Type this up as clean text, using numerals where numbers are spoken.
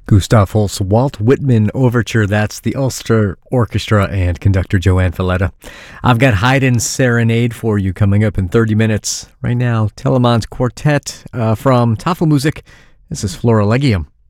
Gustav Holst's Walt Whitman Overture. That's the Ulster Orchestra and conductor Joanne Falletta. I've got Haydn's Serenade for you coming up in 30 minutes. Right now, Telemann's Quartet from Tafelmusik. This is Flora Legium.